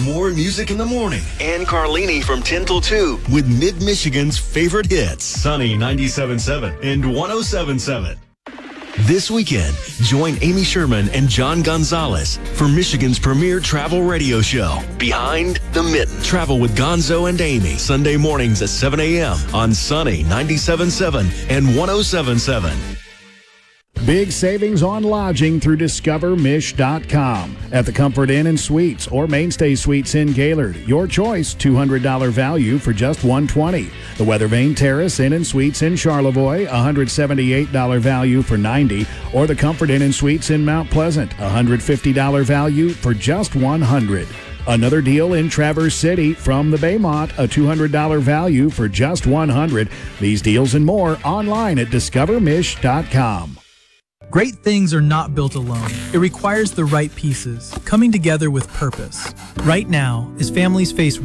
more music in the morning. Ann Carlini from 10 till 2. With Mid-Michigan's favorite hits. Sunny 97.7 and 107.7. This weekend, join Amy Sherman and John Gonzalez for Michigan's premier travel radio show, Behind the Mitten. Travel with Gonzo and Amy, Sunday mornings at 7 a.m. on Sunny 97.7 and 107.7. Big savings on lodging through DiscoverMish.com. At the Comfort Inn and Suites or Mainstay Suites in Gaylord. Your choice, $200 value for just $120. The Weathervane Terrace Inn and Suites in Charlevoix, $178 value for $90. Or the Comfort Inn and Suites in Mount Pleasant, $150 value for just $100. Another deal in Traverse City from the Baymont, a $200 value for just $100. These deals and more online at DiscoverMish.com. Great things are not built alone. It requires the right pieces, coming together with purpose. Right now, as families face